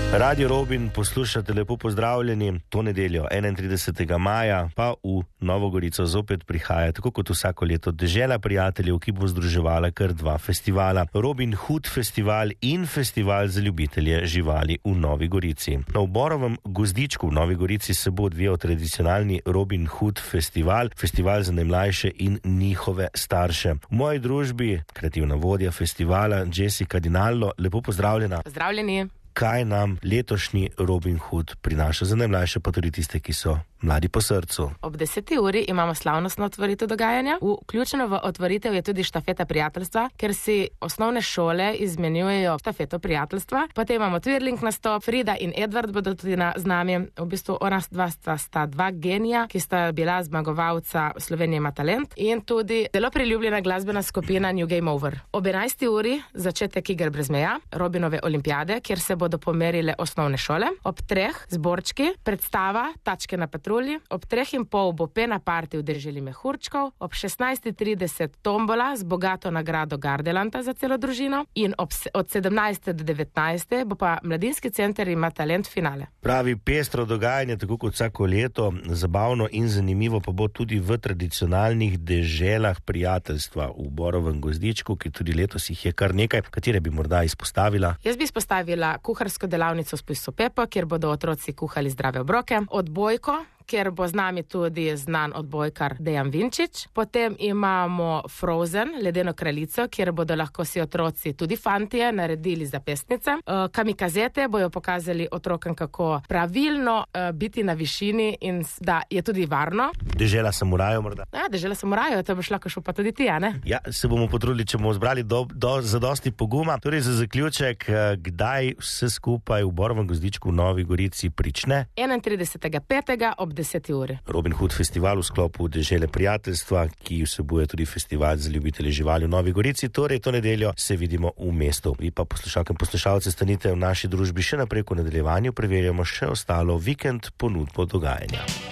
Radio Robin poslušate, lepo pozdravljeni. To nedeljo, 31. maja, pa v Novo Gorico zopet prihaja, tako kot vsako leto, Dežela prijateljev, ki bo združevala kar dva festivala. Robin Hood festival in festival za ljubitelje živali v Novi Gorici. Na Borovem gozdičku v Novi Gorici se bo odvijal tradicionalni Robin Hood festival, festival za najmlajše in njihove starše. V moji družbi kreativna vodja festivala Jessica Dinallo, lepo pozdravljena. Pozdravljeni. Kaj nam letošnji Robin Hood prinaša za najmlajše, pa tudi tiste, ki so mladi po srcu? Ob 10. uri imamo slavnostno otvoritev dogajanja. Vključeno v otvoritev je tudi štafeta prijateljstva, ker si osnovne šole izmenjujejo štafeto prijateljstva. Potem imamo twirling nastop, Frida in Edward bodo tudi z nami. V bistvu ona sta dva genija, ki sta bila zmagovalca Slovenija ima talent in tudi zelo priljubljena glasbena skupina New Game Over. Ob 11. uri začetek iger brez meja, Robinove olimpijade, kjer se bodo pomerile osnovne šole. Ob 3. zborčki, predstava Tačke na patrulji. Ob 3:30 bo pena party v Deželi mehurčkov. Ob 16:30 tombola z bogato nagrado Gardelanta za celo družino. In od 17. do 19. bo pa Mladinski center ima talent finale. Pravi pestro dogajanje, tako kot vsako leto, zabavno in zanimivo pa bo tudi v tradicionalnih deželah prijateljstva v Borovem gozdičku, ki tudi letos jih je kar nekaj. Katere bi morda izpostavila? Jaz bi izpostavila kuharsko delavnico s Pujso Pepo, kjer bodo otroci kuhali zdrave obroke, odbojko, kjer bo z nami tudi znan odbojkar Dejan Vinčič. Potem imamo Frozen, ledeno kraljico, kjer bodo lahko si otroci, tudi fantje, naredili zapestnice. Kamikazete bojo pokazali otrokom, kako pravilno biti na višini in da je tudi varno. Dežela samurajev morda? Ja, Dežela samurajev, to boš lahko šel pa tudi ti, a ne? Ja, se bomo potrudili, če bomo zbrali zadosti poguma. Torej za zaključek, kdaj vse skupaj v Borovem gozdičku v Novi Gorici prične? 31.5. ob 10. uri. Robin Hood festival v sklopu Dežele prijateljstva, ki vsebuje tudi festival za ljubitelje živali v Novi Gorici. Torej, to nedeljo se vidimo v mestu. Vi pa poslušalke in poslušalce stanite v naši družbi še naprej, v nadaljevanju preverjamo še ostalo vikend ponudbo dogajanja.